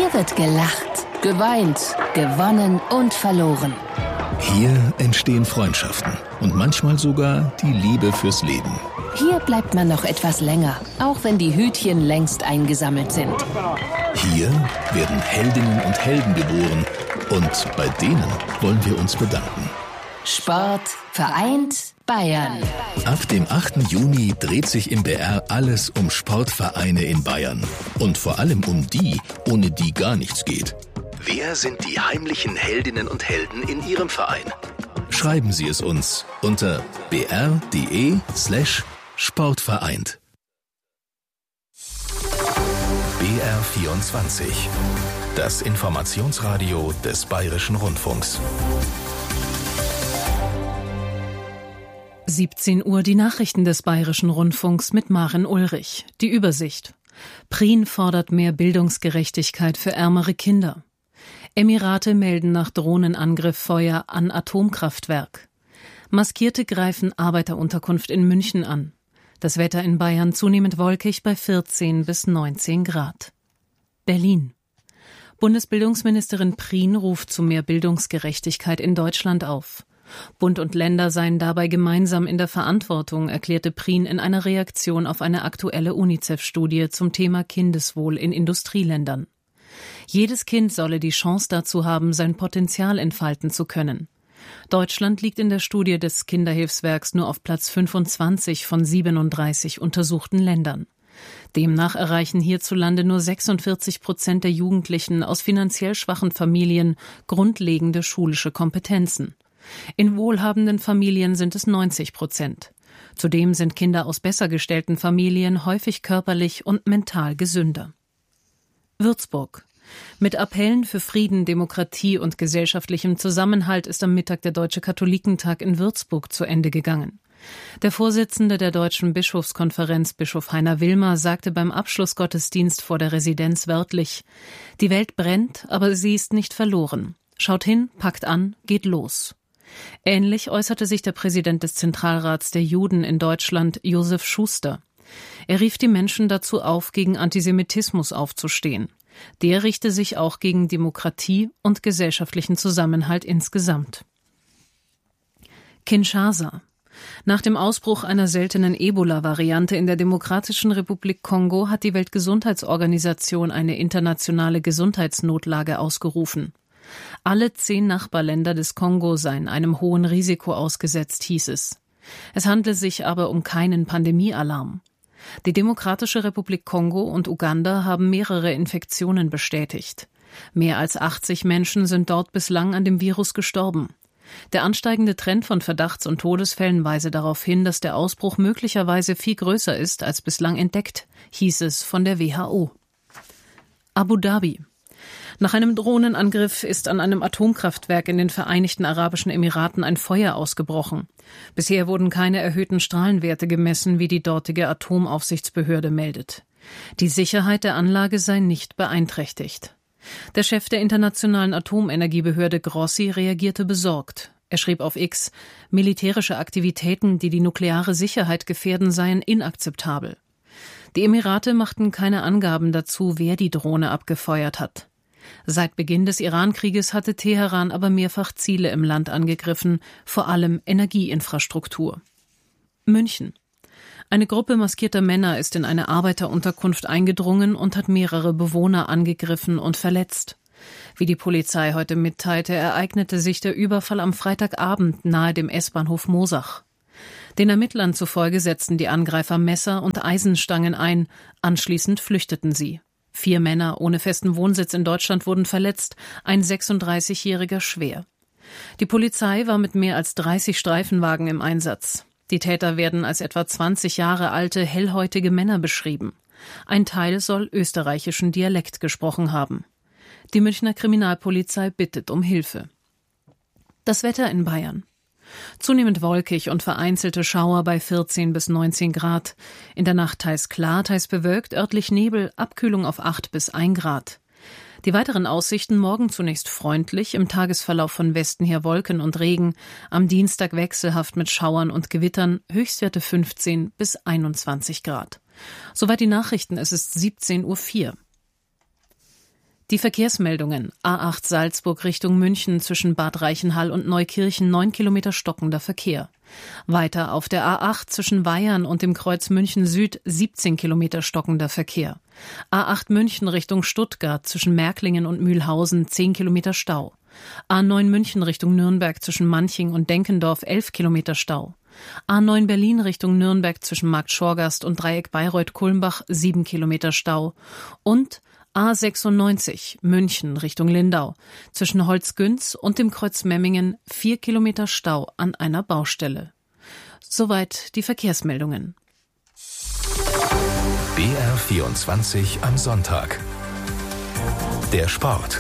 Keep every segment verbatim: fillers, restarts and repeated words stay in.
Hier wird gelacht, geweint, gewonnen und verloren. Hier entstehen Freundschaften und manchmal sogar die Liebe fürs Leben. Hier bleibt man noch etwas länger, auch wenn die Hütchen längst eingesammelt sind. Hier werden Heldinnen und Helden geboren und bei denen wollen wir uns bedanken. Sport vereint Bayern. Ab dem achten Juni dreht sich im B R alles um Sportvereine in Bayern. Und vor allem um die, ohne die gar nichts geht. Wer sind die heimlichen Heldinnen und Helden in Ihrem Verein? Schreiben Sie es uns unter br.de slash sportvereint. B R vierundzwanzig. Das Informationsradio des Bayerischen Rundfunks. siebzehn Uhr die Nachrichten des Bayerischen Rundfunks mit Maren Ulrich. Die Übersicht. Prien fordert mehr Bildungsgerechtigkeit für ärmere Kinder. Emirate melden nach Drohnenangriff Feuer an Atomkraftwerk. Maskierte greifen Arbeiterunterkunft in München an. Das Wetter in Bayern zunehmend wolkig bei vierzehn bis neunzehn Grad. Berlin. Bundesbildungsministerin Prien ruft zu mehr Bildungsgerechtigkeit in Deutschland auf. Bund und Länder seien dabei gemeinsam in der Verantwortung, erklärte Prien in einer Reaktion auf eine aktuelle UNICEF-Studie zum Thema Kindeswohl in Industrieländern. Jedes Kind solle die Chance dazu haben, sein Potenzial entfalten zu können. Deutschland liegt in der Studie des Kinderhilfswerks nur auf Platz fünfundzwanzig von siebenunddreißig untersuchten Ländern. Demnach erreichen hierzulande nur sechsundvierzig Prozent der Jugendlichen aus finanziell schwachen Familien grundlegende schulische Kompetenzen. In wohlhabenden Familien sind es neunzig Prozent. Zudem sind Kinder aus besser gestellten Familien häufig körperlich und mental gesünder. Würzburg. Mit Appellen für Frieden, Demokratie und gesellschaftlichem Zusammenhalt ist am Mittag der Deutsche Katholikentag in Würzburg zu Ende gegangen. Der Vorsitzende der Deutschen Bischofskonferenz, Bischof Heiner Wilmer, sagte beim Abschlussgottesdienst vor der Residenz wörtlich: Die Welt brennt, aber sie ist nicht verloren. Schaut hin, packt an, geht los. Ähnlich äußerte sich der Präsident des Zentralrats der Juden in Deutschland, Josef Schuster. Er rief die Menschen dazu auf, gegen Antisemitismus aufzustehen. Der richte sich auch gegen Demokratie und gesellschaftlichen Zusammenhalt insgesamt. Kinshasa. Nach dem Ausbruch einer seltenen Ebola-Variante in der Demokratischen Republik Kongo hat die Weltgesundheitsorganisation eine internationale Gesundheitsnotlage ausgerufen. Alle zehn Nachbarländer des Kongo seien einem hohen Risiko ausgesetzt, hieß es. Es handle sich aber um keinen Pandemiealarm. Die Demokratische Republik Kongo und Uganda haben mehrere Infektionen bestätigt. Mehr als achtzig Menschen sind dort bislang an dem Virus gestorben. Der ansteigende Trend von Verdachts- und Todesfällen weise darauf hin, dass der Ausbruch möglicherweise viel größer ist als bislang entdeckt, hieß es von der W H O. Abu Dhabi. Nach einem Drohnenangriff ist an einem Atomkraftwerk in den Vereinigten Arabischen Emiraten ein Feuer ausgebrochen. Bisher wurden keine erhöhten Strahlenwerte gemessen, wie die dortige Atomaufsichtsbehörde meldet. Die Sicherheit der Anlage sei nicht beeinträchtigt. Der Chef der Internationalen Atomenergiebehörde Grossi reagierte besorgt. Er schrieb auf X: Militärische Aktivitäten, die die nukleare Sicherheit gefährden, seien inakzeptabel. Die Emirate machten keine Angaben dazu, wer die Drohne abgefeuert hat. Seit Beginn des Iran-Krieges hatte Teheran aber mehrfach Ziele im Land angegriffen, vor allem Energieinfrastruktur. München. Eine Gruppe maskierter Männer ist in eine Arbeiterunterkunft eingedrungen und hat mehrere Bewohner angegriffen und verletzt. Wie die Polizei heute mitteilte, ereignete sich der Überfall am Freitagabend nahe dem S-Bahnhof Moosach. Den Ermittlern zufolge setzten die Angreifer Messer und Eisenstangen ein, anschließend flüchteten sie. Vier Männer ohne festen Wohnsitz in Deutschland wurden verletzt, ein sechsunddreißigjähriger schwer. Die Polizei war mit mehr als dreißig Streifenwagen im Einsatz. Die Täter werden als etwa zwanzig Jahre alte, hellhäutige Männer beschrieben. Ein Teil soll österreichischen Dialekt gesprochen haben. Die Münchner Kriminalpolizei bittet um Hilfe. Das Wetter in Bayern. Zunehmend wolkig und vereinzelte Schauer bei vierzehn bis neunzehn Grad. In der Nacht teils klar, teils bewölkt, örtlich Nebel, Abkühlung auf acht bis ein Grad. Die weiteren Aussichten: morgen zunächst freundlich, im Tagesverlauf von Westen her Wolken und Regen, am Dienstag wechselhaft mit Schauern und Gewittern, Höchstwerte fünfzehn bis einundzwanzig Grad. Soweit die Nachrichten, es ist siebzehn Uhr vier. Die Verkehrsmeldungen. A acht Salzburg Richtung München zwischen Bad Reichenhall und Neukirchen neun Kilometer stockender Verkehr. Weiter auf der A acht zwischen Weyern und dem Kreuz München Süd siebzehn Kilometer stockender Verkehr. A acht München Richtung Stuttgart zwischen Märklingen und Mühlhausen zehn Kilometer Stau. A neun München Richtung Nürnberg zwischen Manching und Denkendorf elf Kilometer Stau. A neun Berlin Richtung Nürnberg zwischen Markt Schorgast und Dreieck Bayreuth-Kulmbach sieben Kilometer Stau. Und A sechsundneunzig München Richtung Lindau zwischen Holzgünz und dem Kreuz Memmingen vier Kilometer Stau an einer Baustelle. Soweit die Verkehrsmeldungen. B R vierundzwanzig am Sonntag. Der Sport.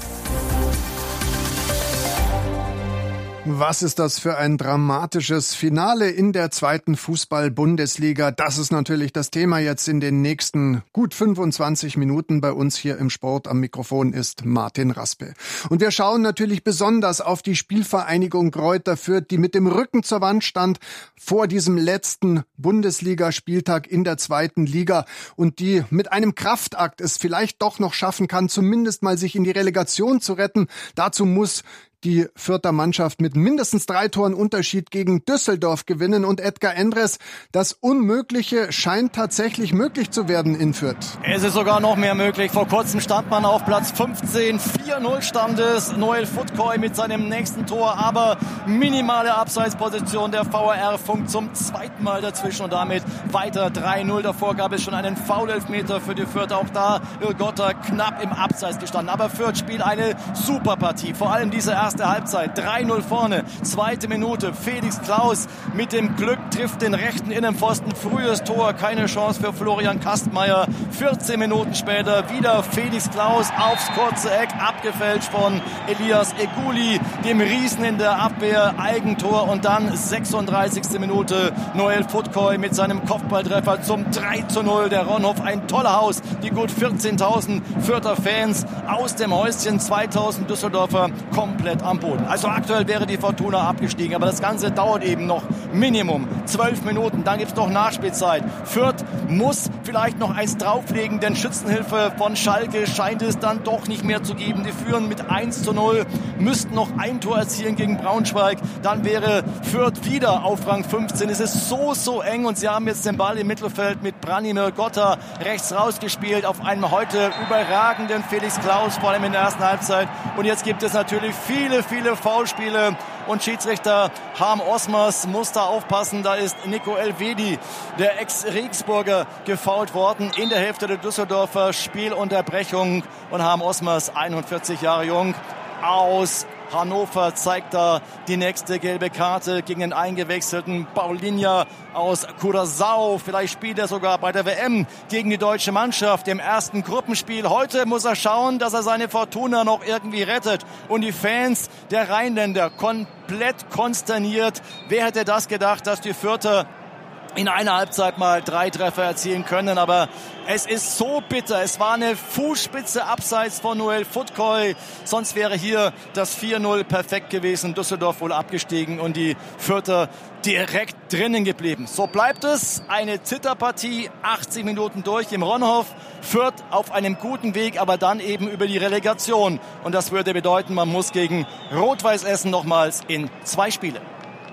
Was ist das für ein dramatisches Finale in der zweiten Fußball-Bundesliga? Das ist natürlich das Thema jetzt in den nächsten gut fünfundzwanzig Minuten. Bei uns hier im Sport am Mikrofon ist Martin Raspe. Und wir schauen natürlich besonders auf die Spielvereinigung Greuther Fürth, die mit dem Rücken zur Wand stand vor diesem letzten Bundesligaspieltag in der zweiten Liga und die mit einem Kraftakt es vielleicht doch noch schaffen kann, zumindest mal sich in die Relegation zu retten. Dazu muss die Fürther Mannschaft mit mindestens drei Toren Unterschied gegen Düsseldorf gewinnen. Und Edgar Endres, das Unmögliche scheint tatsächlich möglich zu werden in Fürth. Es ist sogar noch mehr möglich. Vor kurzem stand man auf Platz fünfzehn. vier null stand es. Noel Futkoy mit seinem nächsten Tor. Aber minimale Abseitsposition. Der V R funkt zum zweiten Mal dazwischen und damit weiter drei null. Davor gab es schon einen Foul-Elfmeter für die Fürth. Auch da Gotter knapp im Abseits gestanden. Aber Fürth spielt eine super Partie. Vor allem diese erste Erste Halbzeit, drei null vorne, zweite Minute, Felix Klaus mit dem Glück trifft den rechten Innenpfosten, frühes Tor, keine Chance für Florian Kastmeier, vierzehn Minuten später wieder Felix Klaus aufs kurze Eck, abgefälscht von Elias Eguli, dem Riesen in der Abwehr, Eigentor und dann sechsunddreißigste Minute, Noel Futkoy mit seinem Kopfballtreffer zum drei zu null, der Ronhof, ein toller Haus, die gut vierzehntausend Fürther Fans aus dem Häuschen, zweitausend Düsseldorfer komplett am Boden. Also aktuell wäre die Fortuna abgestiegen, aber das Ganze dauert eben noch Minimum zwölf Minuten, dann gibt es noch Nachspielzeit. Fürth muss vielleicht noch eins drauflegen, denn Schützenhilfe von Schalke scheint es dann doch nicht mehr zu geben. Die führen mit eins zu null, müssten noch ein Tor erzielen gegen Braunschweig, dann wäre Fürth wieder auf Rang fünfzehn. Es ist so, so eng und sie haben jetzt den Ball im Mittelfeld mit Branimir Gotter rechts rausgespielt auf einem heute überragenden Felix Klaus, vor allem in der ersten Halbzeit. Und jetzt gibt es natürlich viele Viele, viele Foulspiele und Schiedsrichter Harm Osmers muss da aufpassen. Da ist Nico Elvedi, der Ex-Regensburger, gefoult worden in der Hälfte der Düsseldorfer. Spielunterbrechung und Harm Osmers, einundvierzig Jahre jung, aus Hannover, zeigt da die nächste gelbe Karte gegen den eingewechselten Paulinha aus Curaçao. Vielleicht spielt er sogar bei der W M gegen die deutsche Mannschaft im ersten Gruppenspiel. Heute muss er schauen, dass er seine Fortuna noch irgendwie rettet. Und die Fans der Rheinländer komplett konsterniert. Wer hätte das gedacht, dass die Fürther in einer Halbzeit mal drei Treffer erzielen können, aber es ist so bitter. Es war eine Fußspitze abseits von Noel Futkoy, sonst wäre hier das vier null perfekt gewesen. Düsseldorf wohl abgestiegen und die Fürther direkt drinnen geblieben. So bleibt es, eine Zitterpartie, achtzig Minuten durch im Ronhof. Fürth auf einem guten Weg, aber dann eben über die Relegation. Und das würde bedeuten, man muss gegen Rot-Weiß Essen nochmals in zwei Spiele.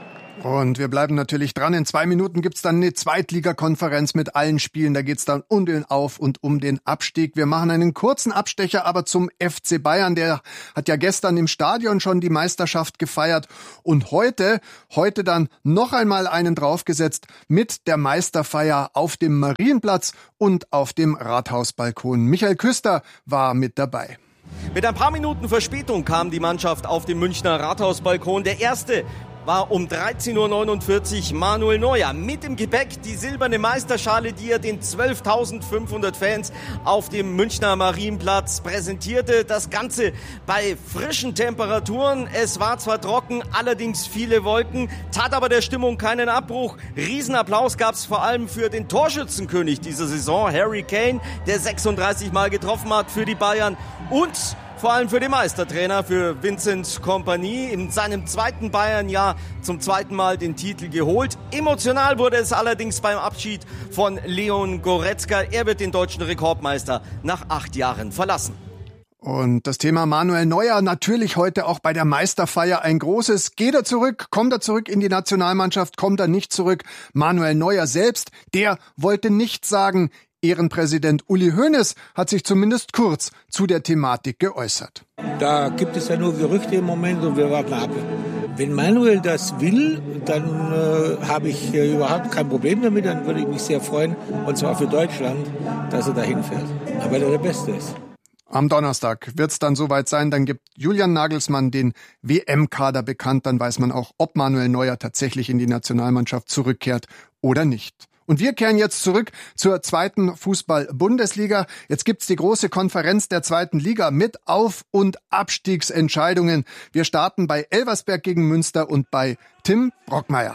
Und wir bleiben natürlich dran. In zwei Minuten gibt's dann eine Zweitligakonferenz mit allen Spielen. Da geht's dann um den Auf- und um den Abstieg. Wir machen einen kurzen Abstecher aber zum F C Bayern. Der hat ja gestern im Stadion schon die Meisterschaft gefeiert. Und heute, heute dann noch einmal einen draufgesetzt mit der Meisterfeier auf dem Marienplatz und auf dem Rathausbalkon. Michael Küster war mit dabei. Mit ein paar Minuten Verspätung kam die Mannschaft auf dem Münchner Rathausbalkon. Der erste war um dreizehn Uhr neunundvierzig Manuel Neuer. Mit im Gepäck die silberne Meisterschale, die er den zwölftausendfünfhundert Fans auf dem Münchner Marienplatz präsentierte. Das Ganze bei frischen Temperaturen. Es war zwar trocken, allerdings viele Wolken, tat aber der Stimmung keinen Abbruch. Riesenapplaus gab es vor allem für den Torschützenkönig dieser Saison, Harry Kane, der sechsunddreißig Mal getroffen hat für die Bayern, und vor allem für den Meistertrainer, für Vincent Kompany, in seinem zweiten Bayern-Jahr zum zweiten Mal den Titel geholt. Emotional wurde es allerdings beim Abschied von Leon Goretzka. Er wird den deutschen Rekordmeister nach acht Jahren verlassen. Und das Thema Manuel Neuer natürlich heute auch bei der Meisterfeier ein großes. Geht er zurück? Kommt er zurück in die Nationalmannschaft? Kommt er nicht zurück? Manuel Neuer selbst, der wollte nichts sagen. Ehrenpräsident Uli Hoeneß hat sich zumindest kurz zu der Thematik geäußert. Da gibt es ja nur Gerüchte im Moment und wir warten ab. Wenn Manuel das will, dann äh, habe ich äh, überhaupt kein Problem damit. Dann würde ich mich sehr freuen, und zwar für Deutschland, dass er dahin fährt. Weil er der Beste ist. Am Donnerstag wird es dann soweit sein, dann gibt Julian Nagelsmann den W M-Kader bekannt, dann weiß man auch, ob Manuel Neuer tatsächlich in die Nationalmannschaft zurückkehrt oder nicht. Und wir kehren jetzt zurück zur zweiten Fußball-Bundesliga. Jetzt gibt's die große Konferenz der zweiten Liga mit Auf- und Abstiegsentscheidungen. Wir starten bei Elversberg gegen Münster und bei Tim Brockmeier.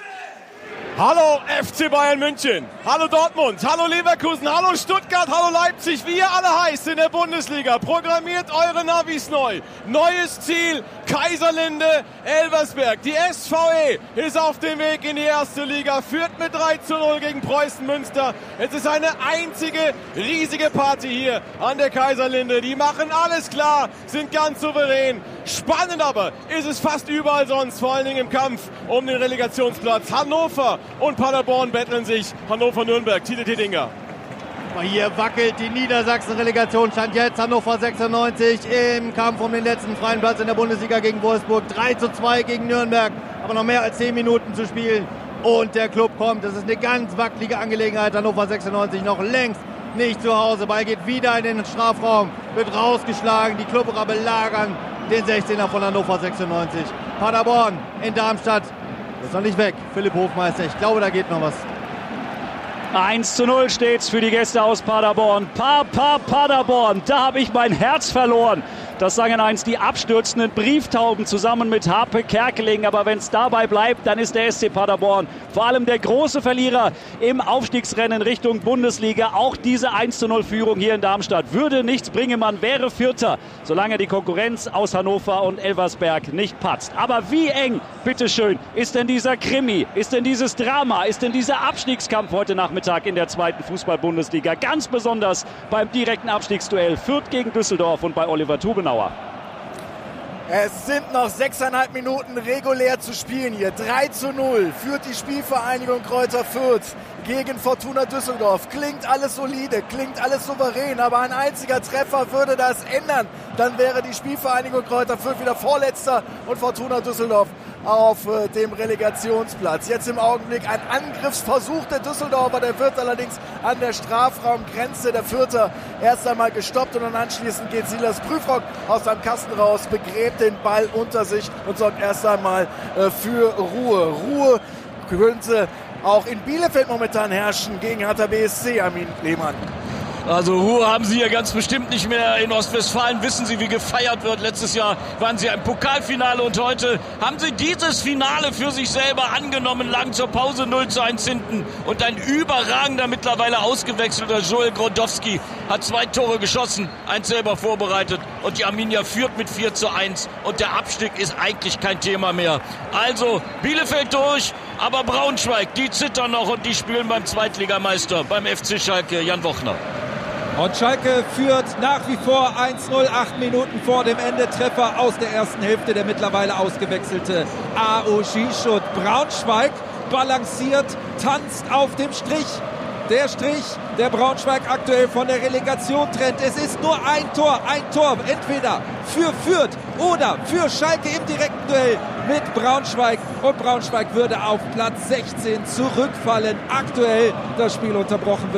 Hallo F C Bayern München, hallo Dortmund, hallo Leverkusen, hallo Stuttgart, hallo Leipzig, wie ihr alle heißt in der Bundesliga. Programmiert eure Navis neu. Neues Ziel, Kaiserlinde, Elversberg. Die S V E ist auf dem Weg in die erste Liga, führt mit drei zu null gegen Preußen Münster. Es ist eine einzige riesige Party hier an der Kaiserlinde. Die machen alles klar, sind ganz souverän. Spannend aber ist es fast überall sonst, vor allen Dingen im Kampf um den Relegationsplatz. Hannover und Paderborn betteln sich. Hannover-Nürnberg, Tite Tedinger. Hier wackelt die Niedersachsen-Relegation, stand jetzt Hannover sechsundneunzig im Kampf um den letzten freien Platz in der Bundesliga gegen Wolfsburg. drei zu zwei gegen Nürnberg, aber noch mehr als zehn Minuten zu spielen. Und der Club kommt, das ist eine ganz wackelige Angelegenheit. Hannover sechsundneunzig noch längst nicht zu Hause. Ball geht wieder in den Strafraum, wird rausgeschlagen. Die Klubberer belagern den sechzehner von Hannover sechsundneunzig. Paderborn in Darmstadt ist noch nicht weg. Philipp Hofmeister, ich glaube, da geht noch was. eins zu null steht's für die Gäste aus Paderborn. Pa, pa, Paderborn, da habe ich mein Herz verloren. Das sagen einst die abstürzenden Brieftauben zusammen mit Harpe Kerkeling. Aber wenn es dabei bleibt, dann ist der S C Paderborn vor allem der große Verlierer im Aufstiegsrennen Richtung Bundesliga. Auch diese eins zu null Führung hier in Darmstadt würde nichts bringen. Man wäre Vierter, solange die Konkurrenz aus Hannover und Elversberg nicht patzt. Aber wie eng, bitteschön, ist denn dieser Krimi, ist denn dieses Drama, ist denn dieser Abstiegskampf heute Nachmittag in der zweiten Fußball-Bundesliga? Ganz besonders beim direkten Abstiegsduell Fürth gegen Düsseldorf und bei Oliver Tubenauer. Es sind noch sechseinhalb Minuten regulär zu spielen hier. drei zu null führt die Spielvereinigung Kräuter Fürth gegen Fortuna Düsseldorf. Klingt alles solide, klingt alles souverän, aber ein einziger Treffer würde das ändern. Dann wäre die Spielvereinigung Kräuter Fürth wieder Vorletzter und Fortuna Düsseldorf auf äh, dem Relegationsplatz. Jetzt im Augenblick ein Angriffsversuch der Düsseldorfer, der wird allerdings an der Strafraumgrenze der Fürther erst einmal gestoppt und dann anschließend geht Silas Prüfrock aus seinem Kasten raus, begräbt den Ball unter sich und sorgt erst einmal äh, für Ruhe. Ruhe könnte auch in Bielefeld momentan herrschen gegen Hertha B S C, Armin Lehmann. Also Ruhe haben Sie hier ganz bestimmt nicht mehr. In Ostwestfalen wissen Sie, wie gefeiert wird. Letztes Jahr waren Sie im Pokalfinale und heute haben Sie dieses Finale für sich selber angenommen. Lagen zur Pause null zu eins hinten und ein überragender, mittlerweile ausgewechselter Joel Grodowski hat zwei Tore geschossen, eins selber vorbereitet und die Arminia führt mit vier zu eins und der Abstieg ist eigentlich kein Thema mehr. Also Bielefeld durch, aber Braunschweig, die zittern noch und die spielen beim Zweitligameister, beim F C Schalke, Jan Wochner. Und Schalke führt nach wie vor eins zu null, acht Minuten vor dem Ende. Treffer aus der ersten Hälfte, der mittlerweile ausgewechselte Aoshish. Braunschweig balanciert, tanzt auf dem Strich. Der Strich, der Braunschweig aktuell von der Relegation trennt. Es ist nur ein Tor, ein Tor, entweder für Fürth oder für Schalke im direkten Duell mit Braunschweig. Und Braunschweig würde auf Platz sechzehn zurückfallen. Aktuell das Spiel unterbrochen wird.